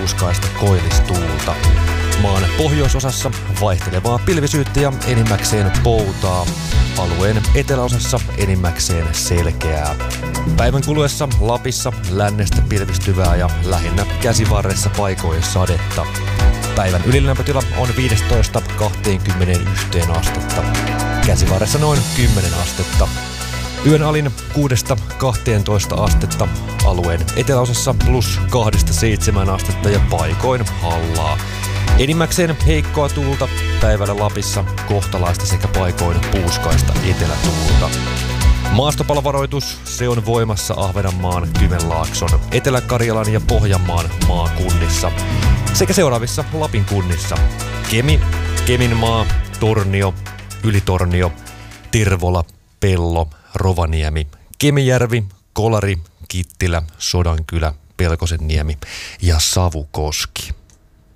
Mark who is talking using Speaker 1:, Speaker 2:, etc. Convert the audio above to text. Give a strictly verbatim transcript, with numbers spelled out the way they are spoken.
Speaker 1: puuskaista koillistuulta. Maan pohjoisosassa vaihtelevaa pilvisyyttä ja enimmäkseen poutaa. Alueen eteläosassa enimmäkseen selkeää. Päivän kuluessa Lapissa lännestä pilvistyvää ja lähinnä käsivarressa paikoin sadetta. Päivän ylilämpötila on viisitoista kaksikymmentäyksi astetta. Käsivarressa noin kymmenen astetta. Yön alin kuudesta kahteentoista astetta. Alueen eteläosassa plus kahdesta seitsemään astetta ja paikoin hallaa. Enimmäkseen heikkoa tuulta, päivällä Lapissa kohtalaista sekä paikoin puuskaista etelätuulta. Maastopalovaroitus, se on voimassa Ahvenanmaan, Kymenlaakson, Etelä-Karjalan ja Pohjanmaan maakunnissa sekä seuraavissa Lapin kunnissa: Kemi, Keminmaa, Tornio, Ylitornio, Tervola, Pello, Rovaniemi, Kemijärvi, Kolari, Kittilä, Sodankylä, Pelkosenniemi ja Savukoski.